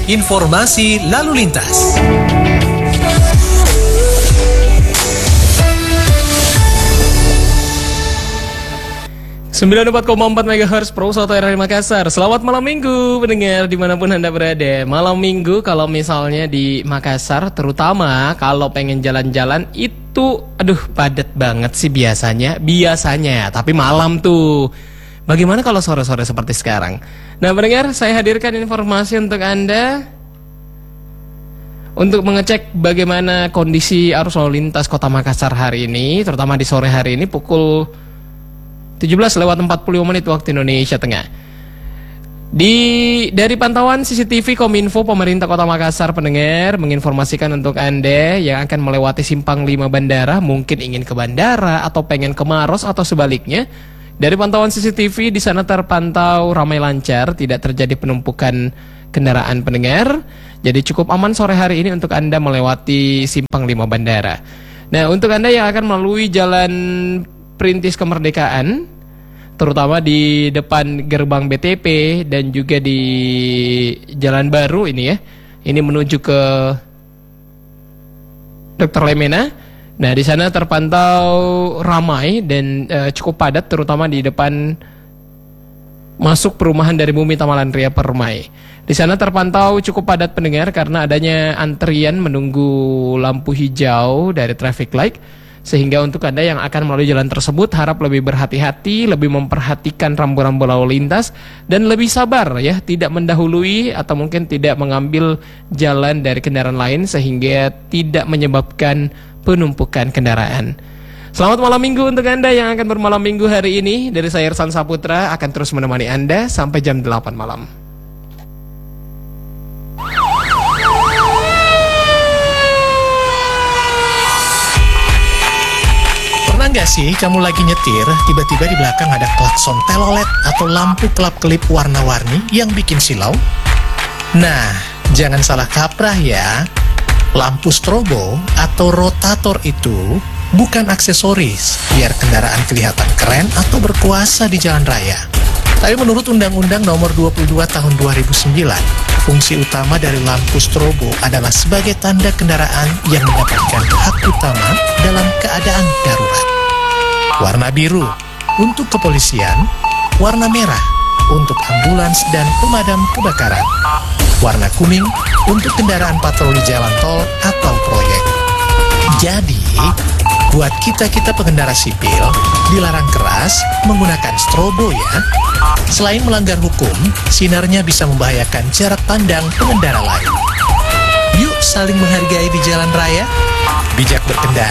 informasi lalu lintas. 94,4 MHz Pro Soto RRI Makassar. Selamat malam minggu pendengar dimanapun Anda berada. Malam minggu kalau misalnya di Makassar, terutama kalau pengen jalan-jalan itu padat banget sih biasanya. Tapi malam tuh. Bagaimana kalau sore-sore seperti sekarang? Nah pendengar, saya hadirkan informasi untuk Anda untuk mengecek bagaimana kondisi arus lalu lintas Kota Makassar hari ini, terutama di sore hari ini pukul 17:45 waktu Indonesia Tengah. Dari pantauan CCTV Kominfo Pemerintah Kota Makassar, pendengar menginformasikan untuk Anda yang akan melewati Simpang 5 Bandara, mungkin ingin ke bandara atau pengen ke Maros atau sebaliknya. Dari pantauan CCTV di sana terpantau ramai lancar, tidak terjadi penumpukan kendaraan, pendengar. Jadi cukup aman sore hari ini untuk Anda melewati Simpang 5 Bandara. Nah, untuk Anda yang akan melalui Jalan Perintis Kemerdekaan, terutama di depan gerbang BTP dan juga di Jalan Baru ini ya. Ini menuju ke Dr. Lemena. Nah, di sana terpantau ramai dan cukup padat, terutama di depan masuk perumahan dari Bumi Tamalan Ria Permai. Di sana terpantau cukup padat, pendengar, karena adanya antrian menunggu lampu hijau dari traffic light. Sehingga untuk Anda yang akan melalui jalan tersebut harap lebih berhati-hati, lebih memperhatikan rambu-rambu lalu lintas, dan lebih sabar ya, tidak mendahului atau mungkin tidak mengambil jalan dari kendaraan lain sehingga tidak menyebabkan penumpukan kendaraan. Selamat malam minggu untuk Anda yang akan bermalam minggu hari ini. Dari saya Irsan Saputra akan terus menemani Anda sampai jam 8 malam. Enggak sih, kamu lagi nyetir, tiba-tiba di belakang ada klakson telolet atau lampu kelap-kelip warna-warni yang bikin silau? Nah, jangan salah kaprah ya. Lampu strobo atau rotator itu bukan aksesoris biar kendaraan kelihatan keren atau berkuasa di jalan raya. Tapi menurut Undang-Undang Nomor 22 Tahun 2009, fungsi utama dari lampu strobo adalah sebagai tanda kendaraan yang mendapatkan hak utama dalam keadaan darurat. Warna biru untuk kepolisian, warna merah untuk ambulans dan pemadam kebakaran, warna kuning untuk kendaraan patroli jalan tol atau proyek. Jadi, buat kita-kita pengendara sipil, dilarang keras menggunakan strobo ya. Selain melanggar hukum, sinarnya bisa membahayakan jarak pandang pengendara lain. Yuk saling menghargai di jalan raya. Bijak berkendara.